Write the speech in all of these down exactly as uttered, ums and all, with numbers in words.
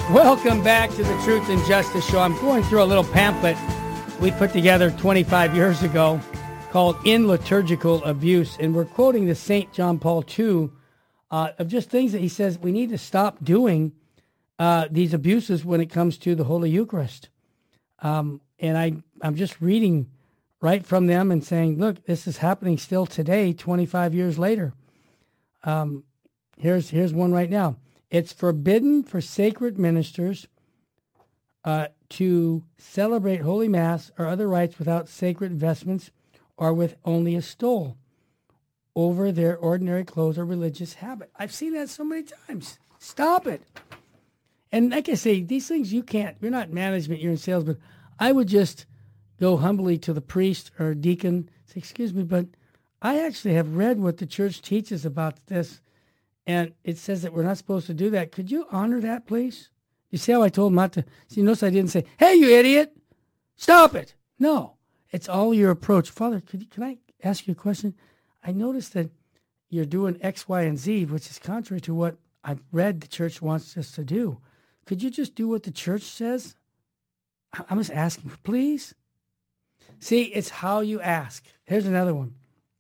Welcome back to the Truth and Justice Show. I'm going through a little pamphlet we put together twenty-five years ago called In Liturgical Abuse, and we're quoting the Saint John Paul the Second uh, of just things that he says we need to stop doing uh, these abuses when it comes to the Holy Eucharist. Um, and I, I'm just reading right from them and saying, look, this is happening still today, twenty-five years later. Um, here's here's one right now. It's forbidden for sacred ministers uh, to celebrate Holy Mass or other rites without sacred vestments or with only a stole over their ordinary clothes or religious habit. I've seen that so many times. Stop it. And like I say, these things you can't, you're not in management, you're in sales, but I would just go humbly to the priest or deacon, say, excuse me, but I actually have read what the church teaches about this, and it says that we're not supposed to do that. Could you honor that, please? You see how I told him not to? See, notice I didn't say, hey, you idiot, stop it. No, it's all your approach. Father, could you, can I ask you a question? I noticed that you're doing X, Y, and Z, which is contrary to what I've read the church wants us to do. Could you just do what the church says? I'm just asking, please. See, it's how you ask. Here's another one.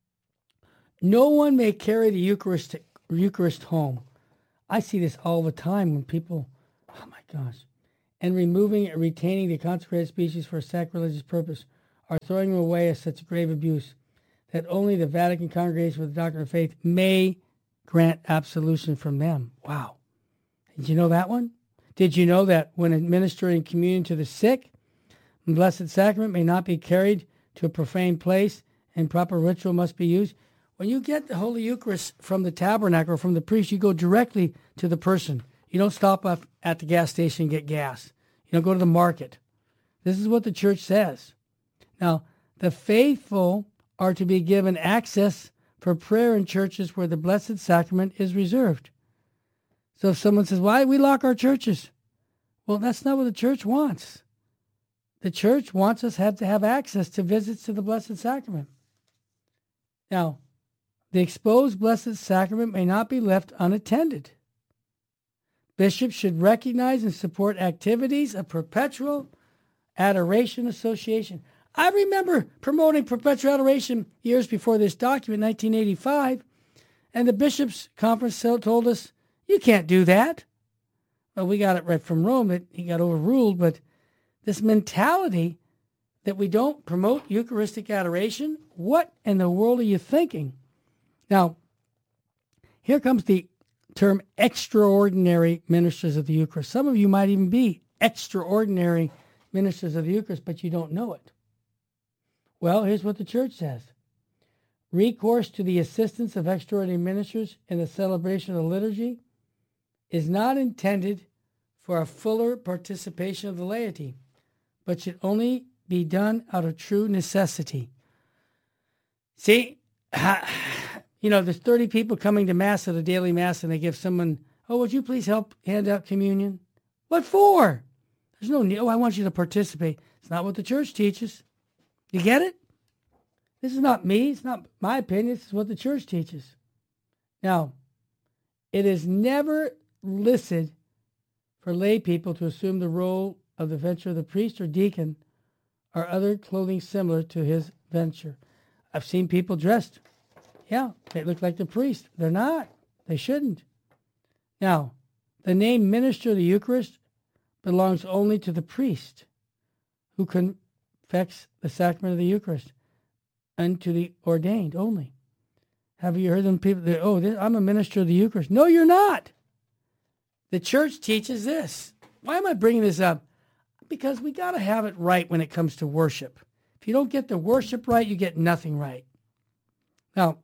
No one may carry the Eucharist, Eucharist home. I see this all the time when people, oh my gosh, and removing and retaining the consecrated species for a sacrilegious purpose are throwing them away as such grave abuse that only the Vatican Congregation for the Doctrine of Faith may grant absolution from them. Wow. Did you know that one? Did you know that when administering communion to the sick, the Blessed Sacrament may not be carried to a profane place and proper ritual must be used? When you get the Holy Eucharist from the tabernacle or from the priest, you go directly to the person. You don't stop up at the gas station and get gas. You don't go to the market. This is what the church says. Now, the faithful are to be given access for prayer in churches where the Blessed Sacrament is reserved. So if someone says, why we lock our churches? Well, that's not what the church wants. The church wants us have to have access to visits to the Blessed Sacrament. Now, the exposed Blessed Sacrament may not be left unattended. Bishops should recognize and support activities of perpetual adoration association. I remember promoting perpetual adoration years before this document, nineteen eighty-five, and the bishops' conference told us, you can't do that. Well, we got it right from Rome that he got overruled, but this mentality that we don't promote Eucharistic adoration, what in the world are you thinking? Now, here comes the term extraordinary ministers of the Eucharist. Some of you might even be extraordinary ministers of the Eucharist, but you don't know it. Well, here's what the church says. Recourse to the assistance of extraordinary ministers in the celebration of the liturgy is not intended for a fuller participation of the laity, but should only be done out of true necessity. See, you know, there's thirty people coming to Mass at a daily Mass, and they give someone, oh, would you please help hand out communion? What for? There's no need. Oh, I want you to participate. It's not what the church teaches. You get it? This is not me. It's not my opinion. This is what the church teaches. Now, it is never licit for lay people to assume the role of the venture of the priest or deacon or other clothing similar to his venture. I've seen people dressed. Yeah, they look like the priest. They're not. They shouldn't. Now, the name minister of the Eucharist belongs only to the priest who confects the sacrament of the Eucharist and to the ordained only. Have you heard them people that, oh, this, I'm a minister of the Eucharist. No, you're not. The church teaches this. Why am I bringing this up? Because we got to have it right when it comes to worship. If you don't get the worship right, you get nothing right. Now,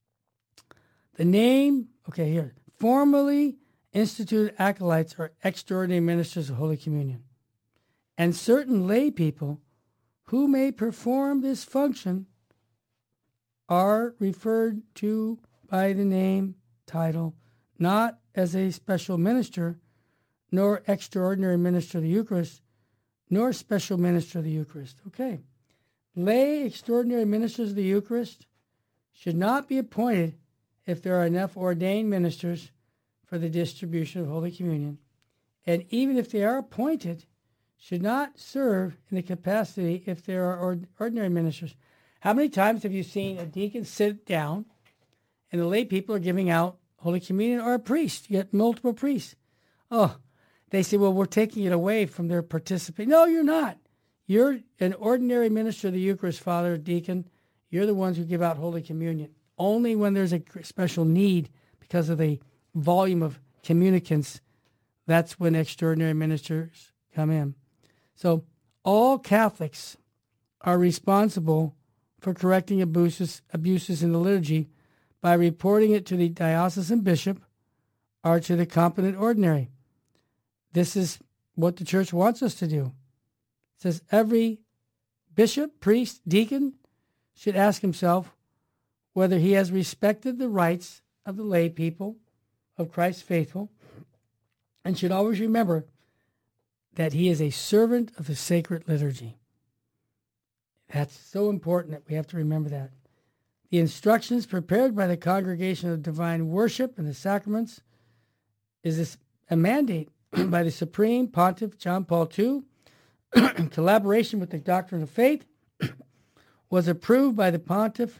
the name, okay, here, formally instituted acolytes are extraordinary ministers of Holy Communion. And certain lay people who may perform this function are referred to by the name, title, not as a special minister, nor extraordinary minister of the Eucharist, nor special minister of the Eucharist. Okay. Lay extraordinary ministers of the Eucharist should not be appointed if there are enough ordained ministers for the distribution of Holy Communion and even if they are appointed, should not serve in the capacity if there are ord- ordinary ministers. How many times have you seen a deacon sit down and the lay people are giving out Holy Communion, or a priest? You get multiple priests. Oh, they say, well, we're taking it away from their participation. No, you're not. You're an ordinary minister of the Eucharist, Father, deacon. You're the ones who give out Holy Communion. Only when there's a special need because of the volume of communicants, that's when extraordinary ministers come in. So all Catholics are responsible for correcting abuses, abuses in the liturgy by reporting it to the diocesan bishop or to the competent ordinary. This is what the church wants us to do. It says every bishop, priest, deacon should ask himself whether he has respected the rights of the lay people, of Christ's faithful, and should always remember that he is a servant of the sacred liturgy. That's so important that we have to remember that. The instructions prepared by the Congregation of Divine Worship and the Sacraments is this, a mandate by the Supreme Pontiff John Paul the Second, in collaboration with the Doctrine of Faith, was approved by the Pontiff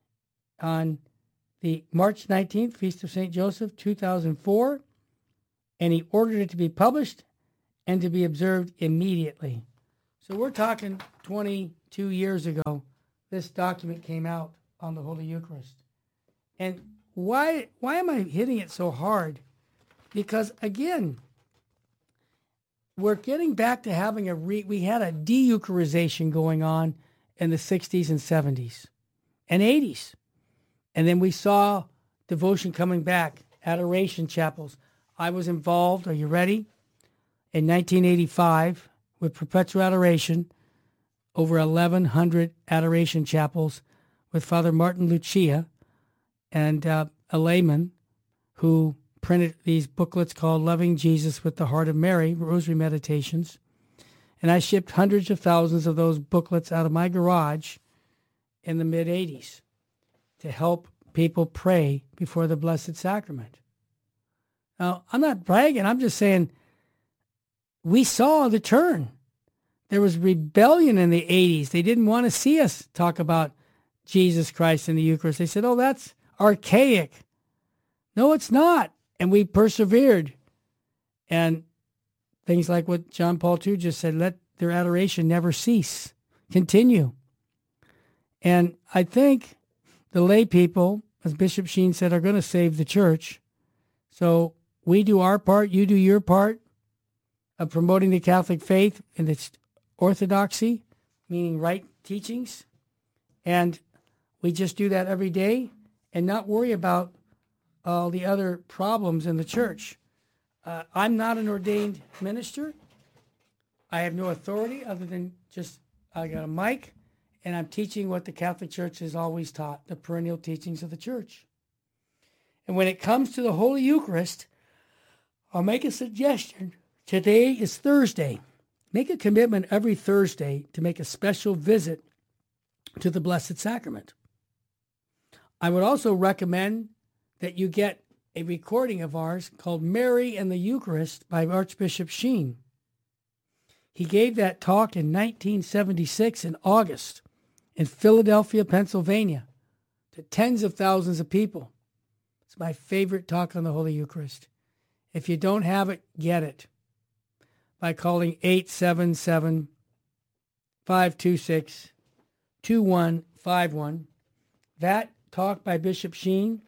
on the March nineteenth, Feast of Saint Joseph, two thousand four, and he ordered it to be published and to be observed immediately. So we're talking twenty-two years ago, this document came out on the Holy Eucharist. And why why am I hitting it so hard? Because, again, we're getting back to having a, re, we had a de-Eucharization going on in the sixties and seventies and eighties. And then we saw devotion coming back, adoration chapels. I was involved, are you ready? In nineteen eighty-five with Perpetual Adoration, over eleven hundred adoration chapels with Father Martin Lucia and uh, a layman who printed these booklets called Loving Jesus with the Heart of Mary, Rosary Meditations. And I shipped hundreds of thousands of those booklets out of my garage in the mid-eighties to help people pray before the Blessed Sacrament. Now, I'm not bragging. I'm just saying we saw the turn. There was rebellion in the eighties. They didn't want to see us talk about Jesus Christ in the Eucharist. They said, oh, that's archaic. No, it's not. And we persevered. And things like what John Paul the Second just said, let their adoration never cease. Continue. And I think the lay people, as Bishop Sheen said, are going to save the church. So we do our part, you do your part of promoting the Catholic faith and its orthodoxy, meaning right teachings. And we just do that every day and not worry about all the other problems in the church. Uh, I'm not an ordained minister. I have no authority other than just, I got a mic, and I'm teaching what the Catholic Church has always taught, the perennial teachings of the church. And when it comes to the Holy Eucharist, I'll make a suggestion. Today is Thursday. Make a commitment every Thursday to make a special visit to the Blessed Sacrament. I would also recommend that you get a recording of ours called Mary and the Eucharist by Archbishop Sheen. He gave that talk in nineteen seventy-six in August in Philadelphia, Pennsylvania, to tens of thousands of people. It's my favorite talk on the Holy Eucharist. If you don't have it, get it by calling eight seven seven, five two six, two one five one. That talk by Bishop Sheen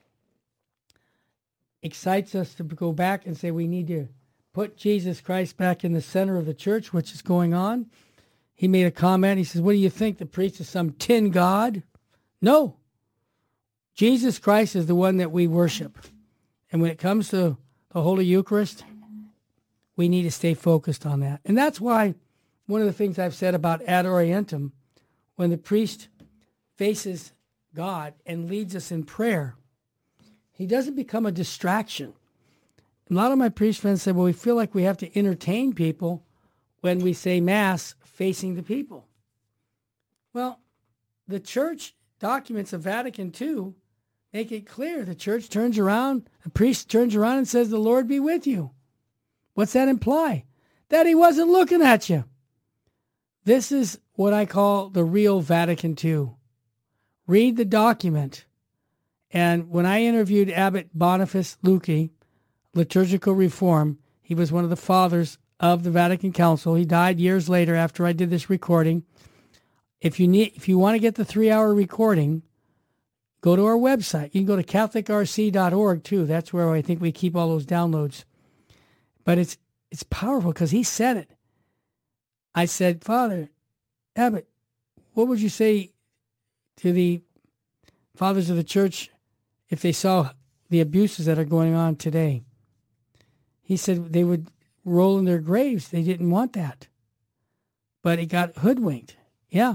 excites us to go back and say we need to put Jesus Christ back in the center of the church, which is going on. He made a comment. He says, what do you think? The priest is some tin god? No. Jesus Christ is the one that we worship. And when it comes to the Holy Eucharist, we need to stay focused on that. And that's why one of the things I've said about Ad Orientem, when the priest faces God and leads us in prayer, he doesn't become a distraction. A lot of my priest friends say, well, we feel like we have to entertain people when we say Mass facing the people. Well, the church documents of Vatican Two make it clear. The church turns around, the priest turns around and says, the Lord be with you. What's that imply? That he wasn't looking at you. This is what I call the real Vatican two. Read the document. And when I interviewed Abbot Boniface Lucchi, Liturgical Reform, he was one of the fathers of the Vatican Council. He died years later after I did this recording. If you need, if you want to get the three-hour recording, go to our website. You can go to catholic r c dot org too. That's where I think we keep all those downloads. But it's it's powerful because he said it. I said, Father Abbot, what would you say to the fathers of the church if they saw the abuses that are going on today? He said they would roll in their graves. They didn't want that. But it got hoodwinked. Yeah.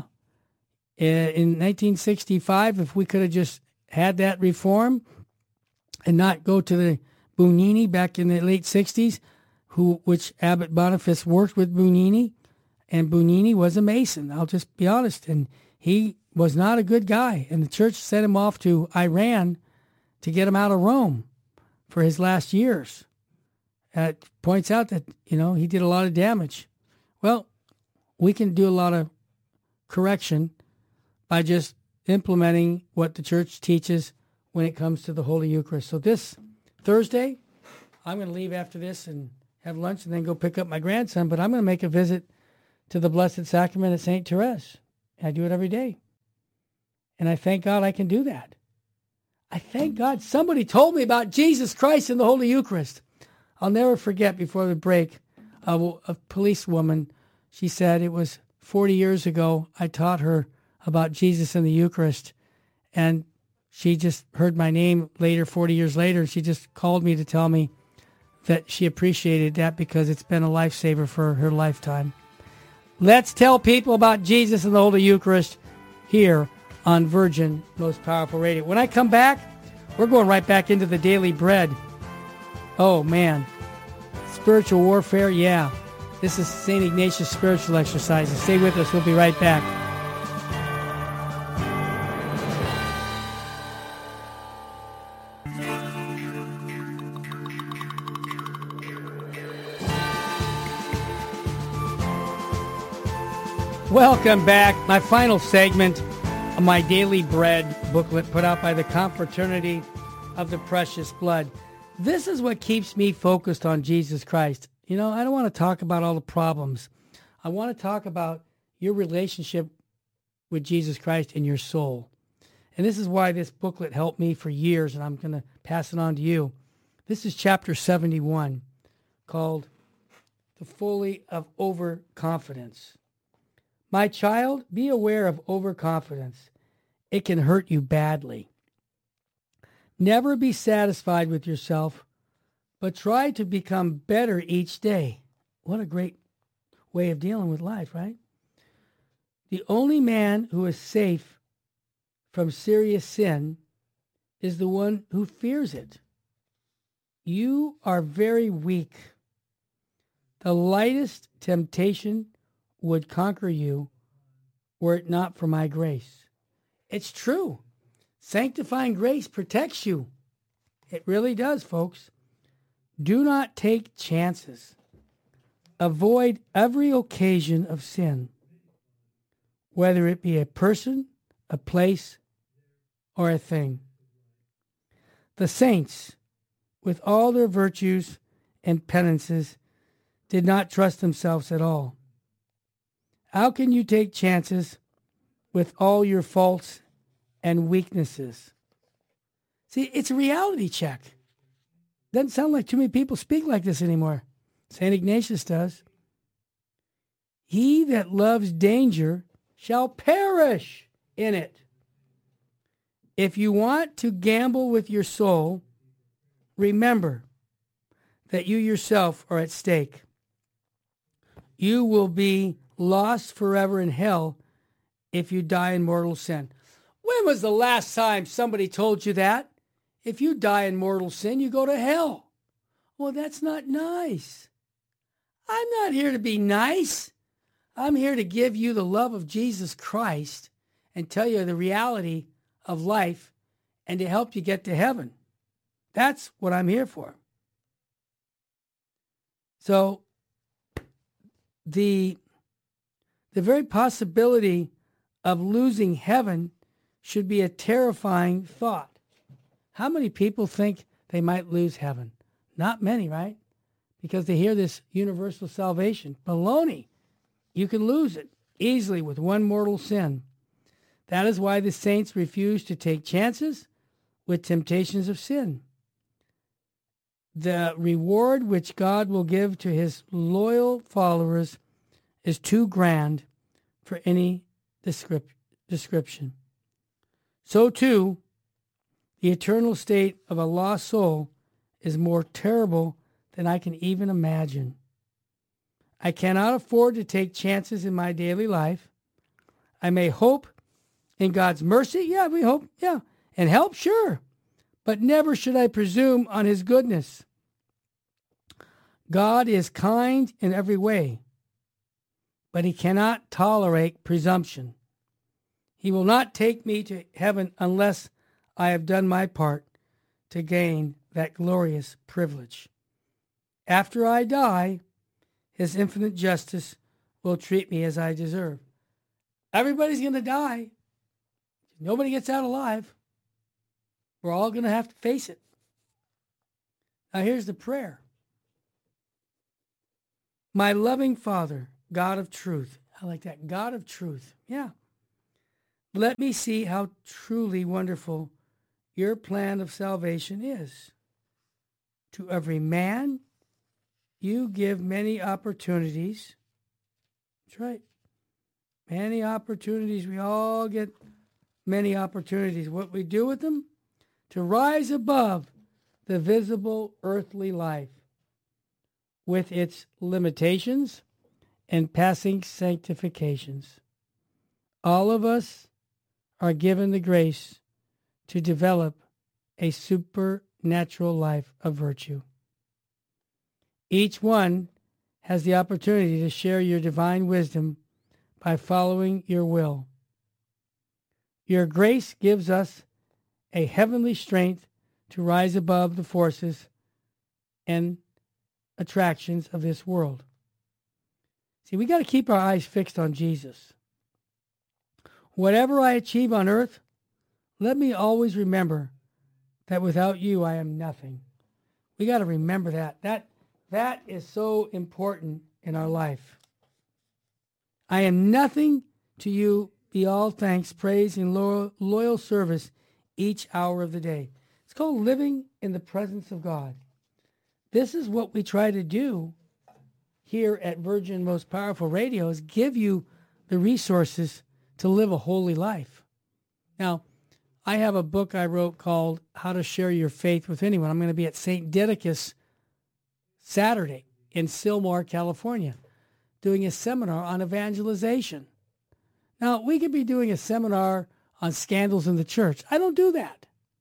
In nineteen sixty-five, if we could have just had that reform and not go to the Bugnini back in the late sixties, who which Abbot Boniface worked with Bugnini, and Bugnini was a Mason. I'll just be honest. And he was not a good guy. And the church sent him off to Iran to get him out of Rome for his last years. It points out that, you know, he did a lot of damage. Well, we can do a lot of correction by just implementing what the church teaches when it comes to the Holy Eucharist. So this Thursday, I'm going to leave after this and have lunch and then go pick up my grandson, but I'm going to make a visit to the Blessed Sacrament at Saint Therese. I do it every day. And I thank God I can do that. I thank God somebody told me about Jesus Christ and the Holy Eucharist. I'll never forget, before the break, a, a policewoman, she said it was forty years ago, I taught her about Jesus and the Eucharist. And she just heard my name later, forty years later. She just called me to tell me that she appreciated that because it's been a lifesaver for her lifetime. Let's tell people about Jesus and the Holy Eucharist here on Virgin Most Powerful Radio. When I come back, we're going right back into the Daily Bread. Oh, man. Spiritual warfare, yeah. This is Saint Ignatius Spiritual Exercises. Stay with us. We'll be right back. Welcome back. My final segment of my Daily Bread booklet put out by the Confraternity of the Precious Blood. This is what keeps me focused on Jesus Christ. You know, I don't want to talk about all the problems. I want to talk about your relationship with Jesus Christ in your soul. And this is why this booklet helped me for years, and I'm going to pass it on to you. This is chapter seventy-one, called The Folly of Overconfidence. My child, be aware of overconfidence. It can hurt you badly. Never be satisfied with yourself, but try to become better each day. What a great way of dealing with life, right? The only man who is safe from serious sin is the one who fears it. You are very weak. The lightest temptation would conquer you were it not for my grace. It's true. Sanctifying grace protects you. It really does, folks. Do not take chances. Avoid every occasion of sin, whether it be a person, a place, or a thing. The saints, with all their virtues and penances, did not trust themselves at all. How can you take chances with all your faults and weaknesses? See, it's a reality check. Doesn't sound like too many people speak like this anymore. Saint Ignatius does. He that loves danger shall perish in it. If you want to gamble with your soul, remember that you yourself are at stake. You will be lost forever in hell if you die in mortal sin. When was the last time somebody told you that? If you die in mortal sin, you go to hell. Well, that's not nice. I'm not here to be nice. I'm here to give you the love of Jesus Christ and tell you the reality of life and to help you get to heaven. That's what I'm here for. So the the very possibility of losing heaven should be a terrifying thought. How many people think they might lose heaven? Not many, right? Because they hear this universal salvation. Baloney. You can lose it easily with one mortal sin. That is why the saints refuse to take chances with temptations of sin. The reward which God will give to his loyal followers is too grand for any descrip- description. So too, the eternal state of a lost soul is more terrible than I can even imagine. I cannot afford to take chances in my daily life. I may hope in God's mercy. Yeah, we hope. Yeah. And help, sure. But never should I presume on his goodness. God is kind in every way, but he cannot tolerate presumption. He will not take me to heaven unless I have done my part to gain that glorious privilege. After I die, his infinite justice will treat me as I deserve. Everybody's going to die. Nobody gets out alive. We're all going to have to face it. Now here's the prayer. My loving Father, God of truth. I like that. God of truth. Yeah. Let me see how truly wonderful your plan of salvation is. To every man, you give many opportunities. That's right. Many opportunities. We all get many opportunities. What we do with them? To rise above the visible earthly life with its limitations and passing sanctifications. All of us are given the grace to develop a supernatural life of virtue. Each one has the opportunity to share your divine wisdom by following your will. Your grace gives us a heavenly strength to rise above the forces and attractions of this world. See, we got to keep our eyes fixed on Jesus. Whatever I achieve on earth, let me always remember that without you, I am nothing. We got to remember that. That that is so important in our life. I am nothing to you. Be all thanks, praise, and loyal, loyal service each hour of the day. It's called living in the presence of God. This is what we try to do here at Virgin Most Powerful Radio, is give you the resources to live a holy life. Now, I have a book I wrote called How to Share Your Faith with Anyone. I'm going to be at Saint Didacus Saturday in Sylmar, California, doing a seminar on evangelization. Now, we could be doing a seminar on scandals in the church. I don't do that.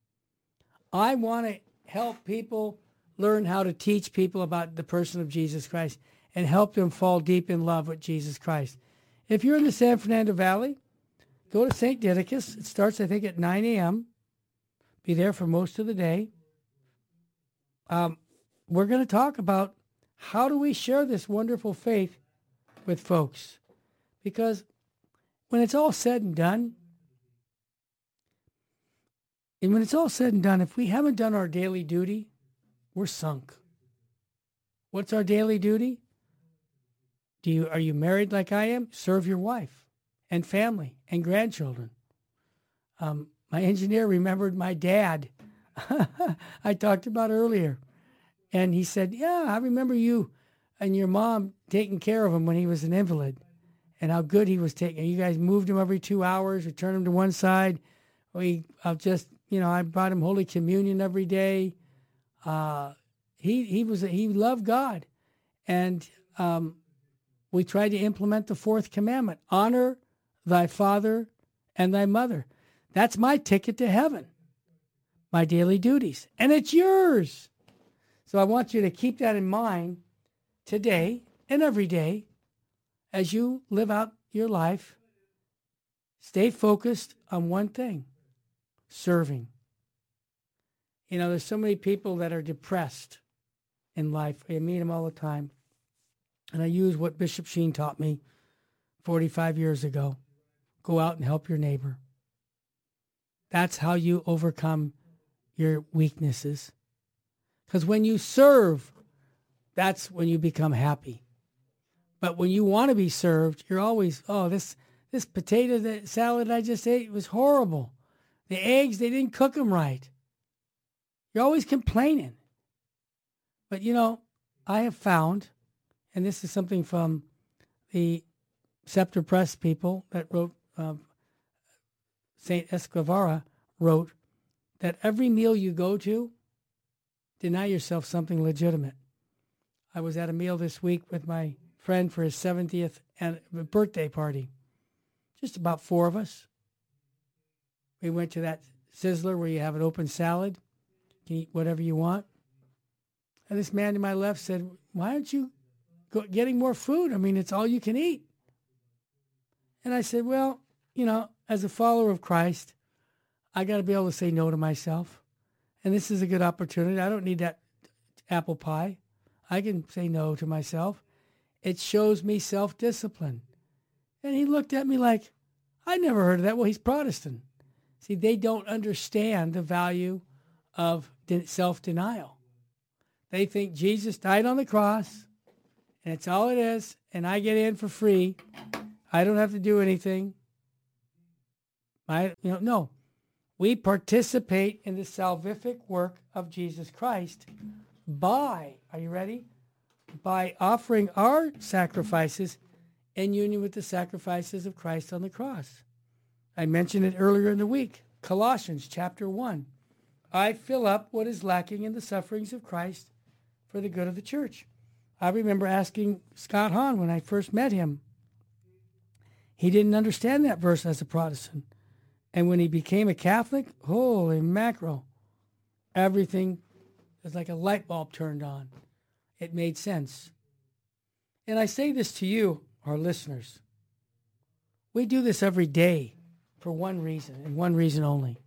I want to help people learn how to teach people about the person of Jesus Christ and help them fall deep in love with Jesus Christ. If you're in the San Fernando Valley, go to Saint Didacus. It starts, I think, at nine a.m. Be there for most of the day. Um, we're going to talk about how do we share this wonderful faith with folks. Because when it's all said and done, and when it's all said and done, if we haven't done our daily duty, we're sunk. What's our daily duty? Do you are you married like I am? Serve your wife and family and grandchildren. Um, my engineer remembered my dad I talked about earlier. And he said, yeah, I remember you and your mom taking care of him when he was an invalid and how good he was taking. You guys moved him every two hours. We turned him to one side. We uh, just, you know, I brought him Holy Communion every day. Uh, he he was he loved God. And um, we tried to implement the fourth commandment, honor thy father and thy mother. That's my ticket to heaven, my daily duties. And it's yours. So I want you to keep that in mind today and every day as you live out your life. Stay focused on one thing, serving. You know, there's so many people that are depressed in life. I meet them all the time. And I use what Bishop Sheen taught me forty-five years ago. Go out and help your neighbor. That's how you overcome your weaknesses. Because when you serve, that's when you become happy. But when you want to be served, you're always, oh, this this potato that salad I just ate was horrible. The eggs, they didn't cook them right. You're always complaining. But, you know, I have found, and this is something from the Scepter Press people that wrote, uh, Saint Escavara wrote, that every meal you go to, deny yourself something legitimate. I was at a meal this week with my friend for his seventieth birthday party. Just about four of us. We went to that Sizzler where you have an open salad. You can eat whatever you want. And this man to my left said, why aren't you go, getting more food? I mean, it's all you can eat. And I said, well, you know, as a follower of Christ, I got to be able to say no to myself. And this is a good opportunity. I don't need that apple pie. I can say no to myself. It shows me self-discipline. And he looked at me like, I never heard of that. Well, he's Protestant. See, they don't understand the value of self-denial. They think Jesus died on the cross, and it's all it is, and I get in for free. I don't have to do anything. I, you know, no. We participate in the salvific work of Jesus Christ by, are you ready? By offering our sacrifices in union with the sacrifices of Christ on the cross. I mentioned it earlier in the week. Colossians chapter one. I fill up what is lacking in the sufferings of Christ for the good of the church. I remember asking Scott Hahn when I first met him. He didn't understand that verse as a Protestant. And when he became a Catholic, holy mackerel, everything was like a light bulb turned on. It made sense. And I say this to you, our listeners. We do this every day for one reason, and one reason only.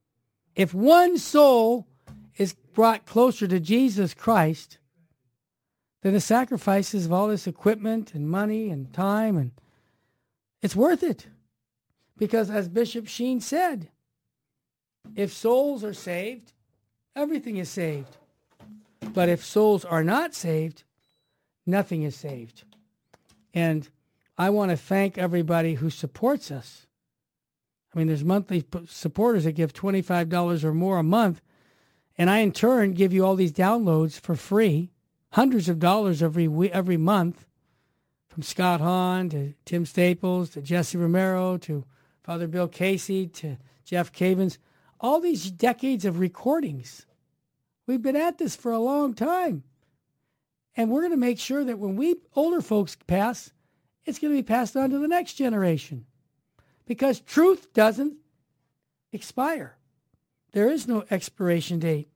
If one soul is brought closer to Jesus Christ, then the sacrifices of all this equipment and money and time, and it's worth it. Because as Bishop Sheen said, if souls are saved, everything is saved. But if souls are not saved, nothing is saved. And I want to thank everybody who supports us. I mean, there's monthly supporters that give twenty-five dollars or more a month. And I, in turn, give you all these downloads for free, hundreds of dollars every week, every month, from Scott Hahn to Tim Staples to Jesse Romero to Father Bill Casey to Jeff Cavins, all these decades of recordings. We've been at this for a long time. And we're going to make sure that when we older folks pass, it's going to be passed on to the next generation. Because truth doesn't expire. There is no expiration date.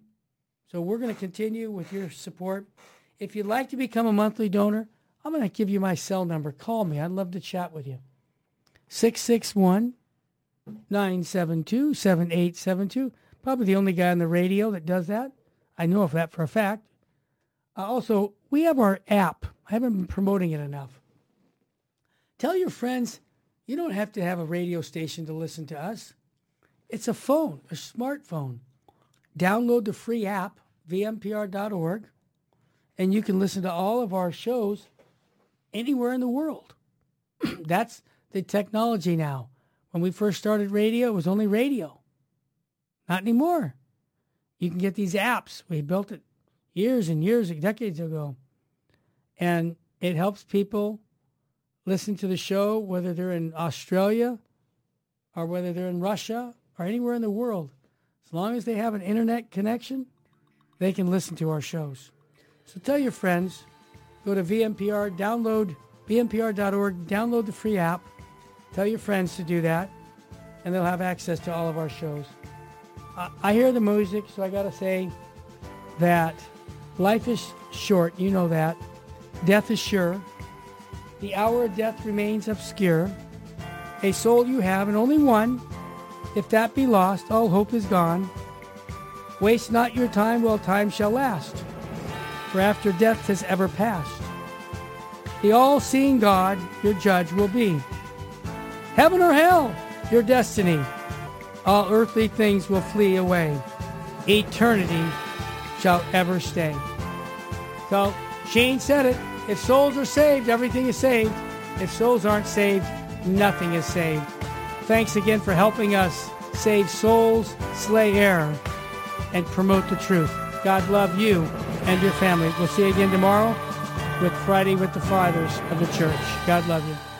So we're going to continue with your support. If you'd like to become a monthly donor, I'm going to give you my cell number. Call me. I'd love to chat with you. six six one, nine seven two, seven eight seven two. Probably the only guy on the radio that does that. I know of that for a fact. Uh, also, we have our app. I haven't been promoting it enough. Tell your friends you don't have to have a radio station to listen to us. It's a phone, a smartphone. Download the free app, v m p r dot org, and you can listen to all of our shows anywhere in the world. That's the technology now. When we first started radio, it was only radio. Not anymore. You can get these apps. We built it years and years, decades ago. And it helps people listen to the show, whether they're in Australia or whether they're in Russia or anywhere in the world. As long as they have an internet connection, they can listen to our shows. So tell your friends, go to V M P R, download v m p r dot org, download the free app. Tell your friends to do that, and they'll have access to all of our shows. Uh, I hear the music, so I got to say that life is short. You know that. Death is sure. The hour of death remains obscure. A soul you have, and only one. If that be lost, all hope is gone. Waste not your time while time shall last, for after death has ever passed, the all-seeing God, your judge, will be. Heaven or hell, your destiny. All earthly things will flee away. Eternity shall ever stay. So Shane said it. If souls are saved, everything is saved. If souls aren't saved, nothing is saved. Thanks again for helping us save souls, slay error, and promote the truth. God love you and your family. We'll see you again tomorrow with Friday with the Fathers of the Church. God love you.